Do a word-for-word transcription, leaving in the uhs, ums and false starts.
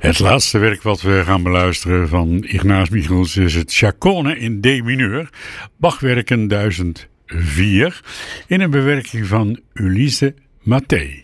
Het laatste werk wat we gaan beluisteren van Ignaz Michels is het Chaconne in D mineur, Bachwerken duizend vier, in een bewerking van Ulysse Mattei.